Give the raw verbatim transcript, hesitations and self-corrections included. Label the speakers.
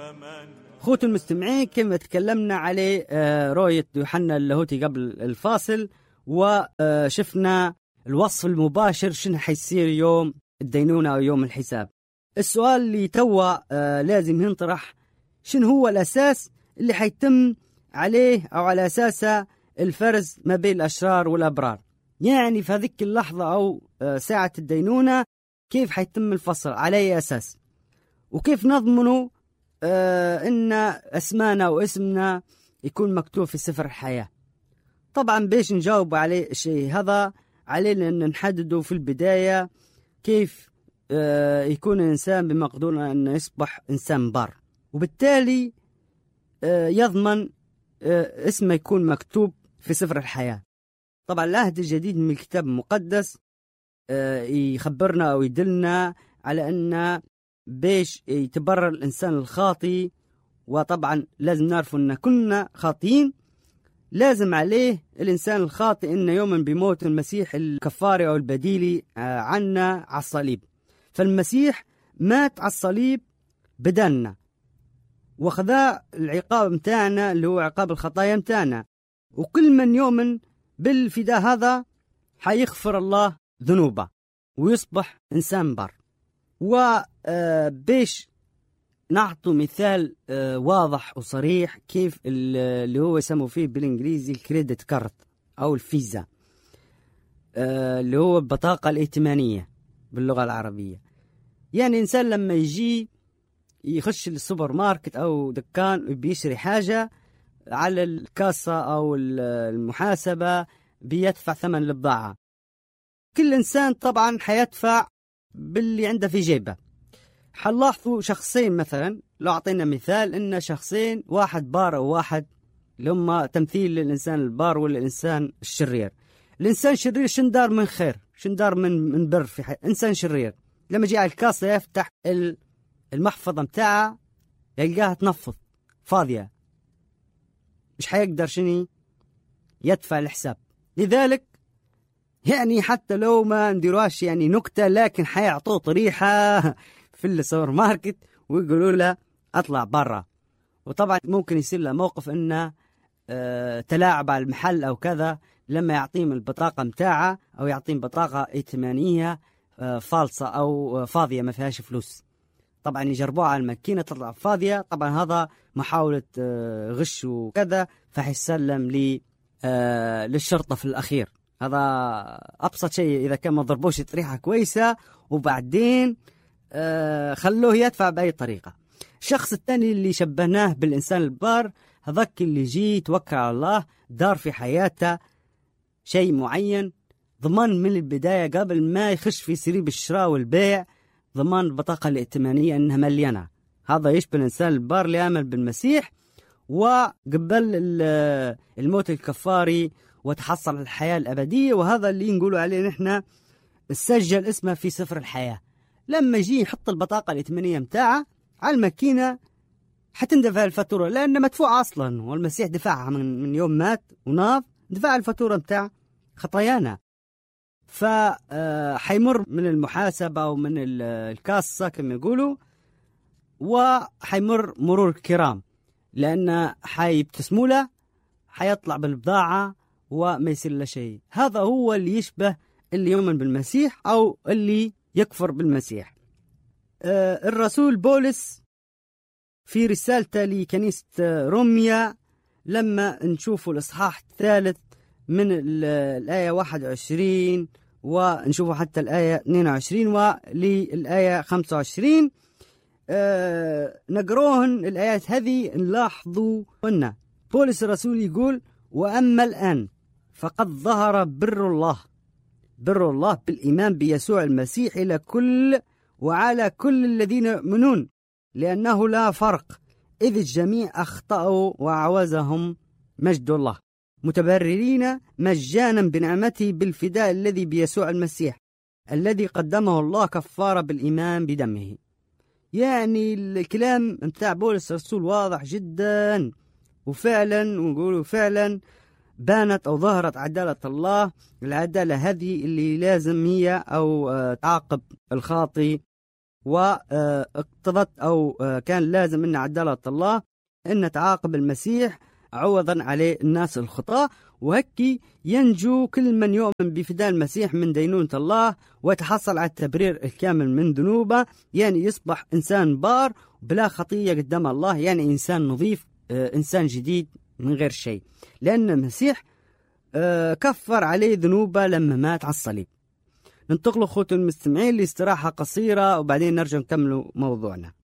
Speaker 1: خوت المستمعين، كما تكلمنا عليه رؤية يوحنا اللاهوتي قبل الفاصل، وشفنا الوصف المباشر شنو حيصير يوم الدينونة أو يوم الحساب. السؤال اللي توا لازم ينطرح، شنو هو الأساس اللي حيتم عليه أو على أساسه الفرز ما بين الأشرار والأبرار؟ يعني في هذيك اللحظة أو ساعة الدينونة كيف حيتم الفصل، على أي أساس، وكيف نضمنوا آه إن اسمنا واسمنا يكون مكتوب في سفر الحياة؟ طبعا باش نجاوب عليه الشيء هذا علينا أن نحدده في البداية كيف آه يكون الإنسان بمقدور أن يصبح إنسان بار، وبالتالي آه يضمن آه اسمه يكون مكتوب في سفر الحياة. طبعا العهد الجديد من الكتاب المقدس آه يخبرنا أو يدلنا على أن باش يتبرر الإنسان الخاطي، وطبعا لازم نعرف أن كنا خاطئين، لازم عليه الإنسان الخاطئ أن يؤمن بموت المسيح الكفاري أو البديلي عنا على الصليب. فالمسيح مات على الصليب بدلنا، وخذا العقاب متاعنا اللي هو عقاب الخطايا متاعنا، وكل من يؤمن بالفداء هذا حيغفر الله ذنوبه ويصبح إنسان بار. وباش نعطوا مثال واضح وصريح كيف اللي هو يسموا فيه بالإنجليزي الكريدت كارد أو الفيزا، اللي هو البطاقة الائتمانية باللغة العربية. يعني إنسان لما يجي يخش للسوبر ماركت أو دكان بيشتري حاجة، على الكاسة أو المحاسبة بيدفع ثمن البضاعة. كل إنسان طبعا حيدفع باللي عنده في جيبه. حنلاحظوا شخصين مثلا، لو أعطينا مثال إن شخصين، واحد بار أو واحد، اللي هم تمثيل للإنسان البار والإنسان الشرير. الإنسان الشرير شندار من خير، شندار من من بر في حي... إنسان شرير لما جاء على الكاسة يفتح المحفظة متاعه يلقاها تنفض فاضية، مش حيقدر شني يدفع الحساب. لذلك يعني حتى لو ما نديروهاش يعني نكتة، لكن حيعطوه طريحة في السوبر ماركت ويقولوا له أطلع برا. وطبعا ممكن يصير له موقف إنه آه تلاعب على المحل أو كذا، لما يعطيهم البطاقة متاعه أو يعطيهم بطاقة ائتمانية آه فالصة أو فاضية ما فيهاش فلوس. طبعا يجربوها على الماكينة تطلع فاضية، طبعا هذا محاولة آه غش وكذا، فحيسلم لي آه للشرطة في الأخير. هذا أبسط شيء إذا كان ما ضربوش طريحة كويسة، وبعدين آه خلوه يدفع بأي طريقة. الشخص الثاني اللي شبهناه بالإنسان البار، هذاك اللي جي توكل على الله، دار في حياته شيء معين، ضمان من البداية قبل ما يخش في سريب الشراء والبيع، ضمان البطاقة الائتمانية أنها مليانة. هذا يشبه الإنسان البار اللي آمن بالمسيح وقبل الموت الكفاري وتحصل الحياة الأبدية. وهذا اللي نقولوا عليه نحن سجل اسمه في سفر الحياة. لما يجي يحط البطاقة الائتمانية متاعه على الماكينة حتندفع الفاتورة، لأن مدفوع أصلا، والمسيح دفعها من, من يوم مات وناض، دفع الفاتورة متاع خطايانا. فحيمر من المحاسبة أو من الكاسة كما يقولوا، وحيمر مرور الكرام، لأن حيبتسموا له، حيطلع بالبضاعة وما يصير له شيء. هذا هو اللي يشبه اللي يؤمن بالمسيح أو اللي يكفر بالمسيح. آه الرسول بولس في رسالته لكنيسة روميا، لما نشوفوا الإصحاح الثالث من الآية واحد وعشرين ونشوفوا حتى الآية اثنين وعشرين وللآية خمسة وعشرين، آه نقروهن الآيات هذه، نلاحظوا أن بولس الرسول يقول: وأما الآن فقد ظهر بر الله بر الله بالإيمان بيسوع المسيح إلى كل وعلى كل الذين يؤمنون، لأنه لا فرق، إذ الجميع أخطأوا وأعوزهم مجد الله، متبررين مجانا بنعمته بالفداء الذي بيسوع المسيح، الذي قدمه الله كفارة بالإيمان بدمه. يعني الكلام متاع بولس الرسول واضح جدا، وفعلا ونقولوا فعلا بانت أو ظهرت عدالة الله. العدالة هذه اللي لازم هي أو تعاقب الخاطي واقتضت أو كان لازم أن عدالة الله أن تعاقب المسيح عوضا عليه الناس الخطاة، وهكي ينجو كل من يؤمن بفداء المسيح من دينونة الله ويتحصل على التبرير الكامل من ذنوبه، يعني يصبح إنسان بار بلا خطية قدام الله، يعني إنسان نظيف، إنسان جديد من غير شيء، لأن المسيح كفر عليه ذنوبه لما مات على الصليب. ننتقل أخوتي المستمعين لاستراحة قصيرة وبعدين نرجع نكمل موضوعنا.